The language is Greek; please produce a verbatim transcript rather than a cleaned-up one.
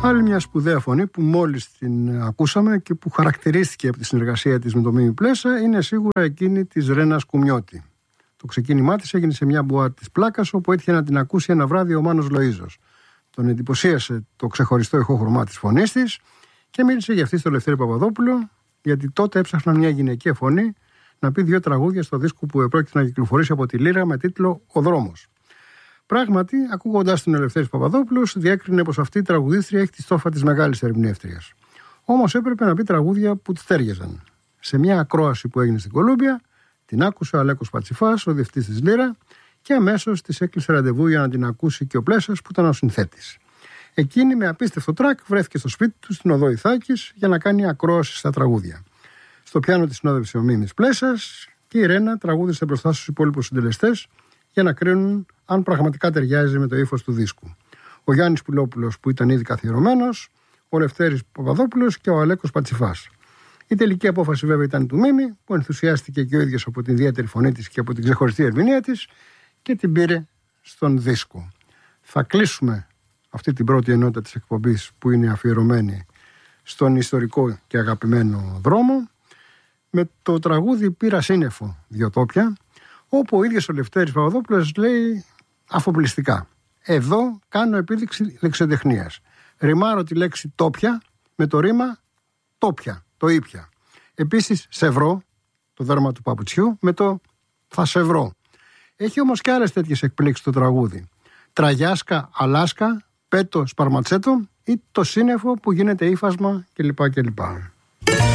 Άλλη μια σπουδαία φωνή που μόλις την ακούσαμε και που χαρακτηρίστηκε από τη συνεργασία της με το Μίμη Πλέσα είναι σίγουρα εκείνη της Ρένας Κουμιώτη. Το ξεκίνημά της έγινε σε μια μπουά της Πλάκας, όπου έτυχε να την ακούσει ένα βράδυ ο Μάνος Λοΐζος. Τον εντυπωσίασε το ξεχωριστό ηχόχρωμά της φωνής της και μίλησε για αυτή στο Λευτέρη Παπαδόπουλο, γιατί τότε έψαχναν μια γυναικεία φωνή να πει δύο τραγούδια στο δίσκο που επρόκειται να κυκλοφορήσει από τη Λύρα με τίτλο «Ο Δρόμος». Πράγματι, ακούγοντας τον Ελευθέρης Παπαδόπουλος, διέκρινε πως αυτή η τραγουδίστρια έχει τη στόφα της μεγάλης ερμηνεύτριας. Όμως έπρεπε να πει τραγούδια που της τέριαζαν. Σε μια ακρόαση που έγινε στην Κολούμπια, την άκουσε ο Αλέκος Πατσιφάς, ο διευθυντής της Λύρα, και αμέσως της έκλεισε ραντεβού για να την ακούσει και ο Πλέσας, που ήταν ο συνθέτης. Εκείνη, με απίστευτο τρακ, βρέθηκε στο σπίτι του στην οδό Ιθάκης για να κάνει ακρόαση στα τραγούδια. Στο πιάνο της συνόδευσε ο Μίμης Πλέσας και η Ρένα τραγούδισε μπροστά στους υπόλοιπους συντελεστές για να κρίνουν αν πραγματικά ταιριάζει με το ύφος του δίσκου. Ο Γιάννης Πουλόπουλος, που ήταν ήδη καθιερωμένος, ο Λευτέρης Παπαδόπουλος και ο Αλέκος Πατσιφάς. Η τελική απόφαση βέβαια ήταν του Μίμη, που ενθουσιάστηκε και ο ίδιος από την ιδιαίτερη φωνή της και από την ξεχωριστή ερμηνεία της και την πήρε στον δίσκο. Θα κλείσουμε αυτή την πρώτη ενότητα της εκπομπής, που είναι αφιερωμένη στον ιστορικό και αγαπημένο δρόμο, με το τραγούδι «Πήρα σύννεφο δυο τόπια», όπου ο ίδιος ο Λευτέρης Παπαδόπουλος λέει αφοπλιστικά: «Εδώ κάνω επίδειξη λεξιοτεχνίας. Ρημάρω τη λέξη τόπια με το ρήμα τόπια, το ήπια. Επίσης σε βρω, το δέρμα του παπουτσιού, με το θα σε βρω». Έχει όμως και άλλες τέτοιες εκπλήξεις το τραγούδι. Τραγιάσκα, Αλάσκα, πέτο, σπαρματσέτο ή το σύννεφο που γίνεται ύφασμα κλπ. κλπ.